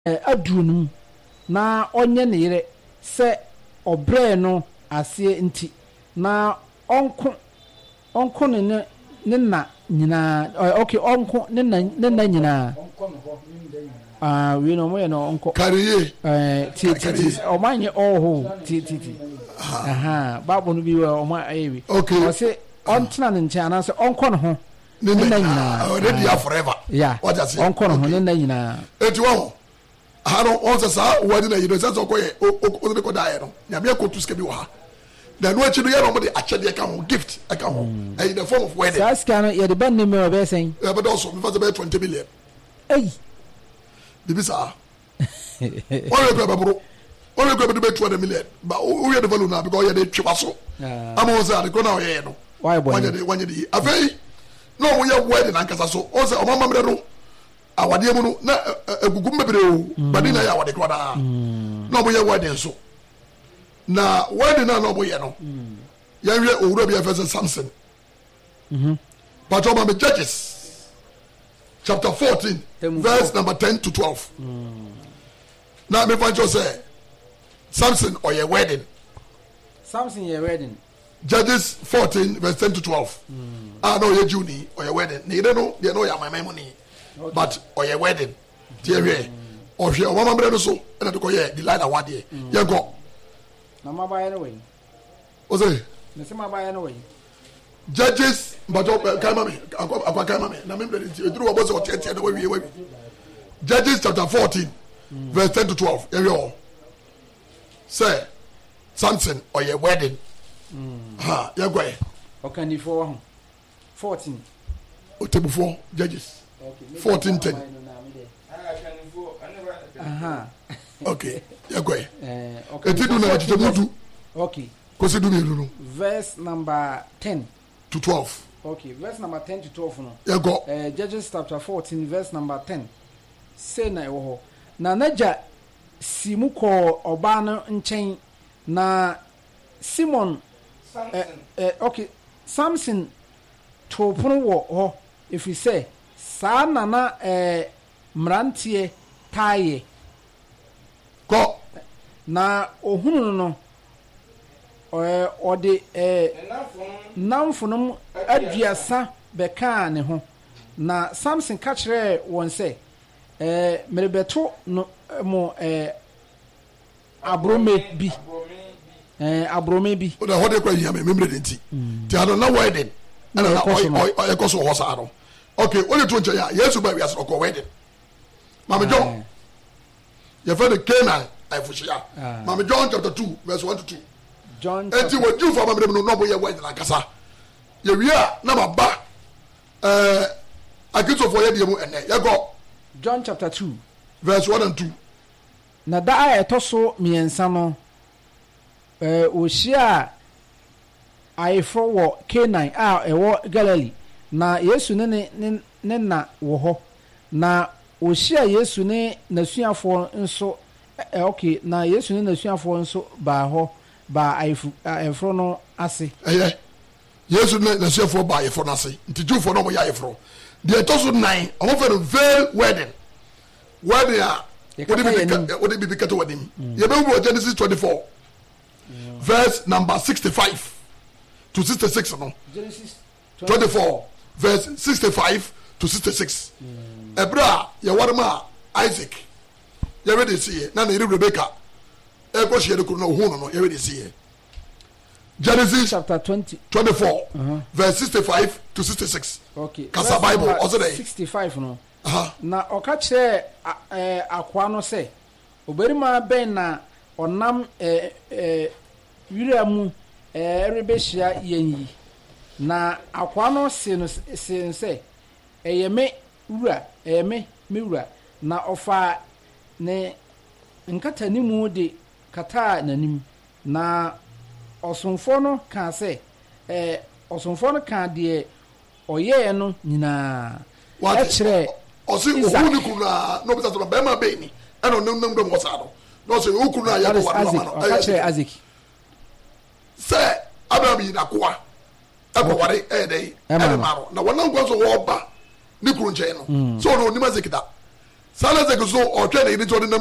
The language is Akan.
adunu na onye ne yere se obre no ase nti na onko ne na nyina okay onko ne na nyina we no mo no onko kariye ti omanye oho ti babo no bi we oma ayewi okay o se ontena ne nche ana se onko no ho ne na nyina already are forever what does it onko no ho ne na nyina eti wo hano onse sa wadi na yino se so koye o de ko dae no nya be ko tuske bi wo ha na no achi no ye no mo de achede ka ho gift aka ho in the form of wedding saska no ye de ban ne me obe sen e be also me fa be 20 million Dibisa. Only go babro. Only go be 20 million. But we are the value now because you dey chiwaso. I'm also at the corner here no. Why boy? When you afei no we are wedding ankasa so. O say o mama mre no. Awade mu no na egugu mbebre o. Badi na ya awade kwa da. No we are wedding so. Na wedding na no boy no. Ya wie owura bi afese Samson. But o mama Judges chapter 14 verse number 10 to 12. Now me find you say Samson or your wedding. Samson your wedding. Judges 14 verse 10 to 12. Ah no your Juni or your wedding. They don't know your my money. But or your wedding. Dear or your mama brother so and to ye the line award ye. You go. Na ma buy anyway. What's it? Na se ma buy anyway. Judges but akwa na me brother duru wo so tie na we Judges chapter 14 verse 10 to 12. Here we all. Say Samson or your wedding. Ha, you go. Okay, ni 14. O table 4 Judges. Okay. 14:10. Okay, you go. Okay. Etidu na chitemudu. Okay. Kosi du mi no. Verse number 10 to 12. Okay, verse number 10 to 12 no. You go. Judges chapter 14 verse number 10. Say na wo na naja simu ko oba no nchen na Simon okay Samson topono wo ho if we say sa na mrantie taye ko na ohunu no ode namfonum aduasa beka ne ho na Samson ka kire won say merebeto no mo abrome bi o da hode kwa yia me memre denti ti ado na wedding na o ekoso ho sa ado okay only to nche ya Yesu ba wi aso ko wedding Mama John you for the Canaan afushia Mama John chapter 2 verse 1 to 2 John enti wo ju for mamre no bo ye wedding akasa ye wi a na baba akiso for ye de mu ene ye go John chapter 2 verse 1 and 2 na da etoso miensa no ohia ayefro wo Canaan ewo Galilee na Yesu ne na wo ho na ohia Yesu ne nasuafo nso okay na Yesu ne nasuafo nso ba ho ba ayefro no ase Yesu ne nasuafo ba ayefro no ase nti jufo no mo ya ayefro de etoso 9 omo fe no veil wedding a what be kato wedding ye be wo Genesis 24 verse number 65 to 66 no Genesis 24 verse 65 to 66 ebra ye warma Isaac ye ready see na Rebecca e go share ko no hu no ye ready see Genesis chapter 24 verse 65 to 66 okay Kasa Bible also there 65 no na oka kire akwa no se oberima ben na onam wiramu rebehia yenyi na akwa no se eyeme wura eyeme mewura na ofa ne nkata nimu de kata nanim na osonfo no ka se osonfo no ka de oye no nyina wa kire osi ohuni kuna no bisa so be ma be ni eno nem do mo sa do no se okunu aya ko wa no o ka kire Isaac se Abraham yi na koa ebo ware dey e maro na wona ngwa so wo ba ni kuru nche no so no ni mazikida saa na sɛ so ɔtwɛ ne yere nti ɔde nam